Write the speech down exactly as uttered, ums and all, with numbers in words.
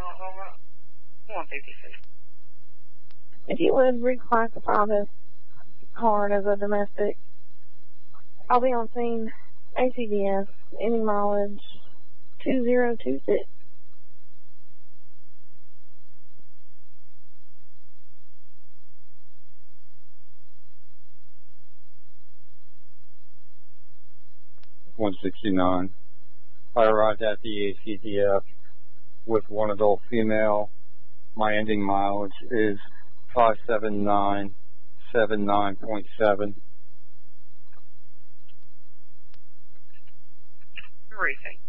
one fifty-six. If you would reclassify this card as a domestic, I'll be on scene. A C D S, any mileage, two zero two six. one sixty-nine. I arrived at the A C D F with one adult female. My ending mileage is five seven nine seven nine point seven. Everything.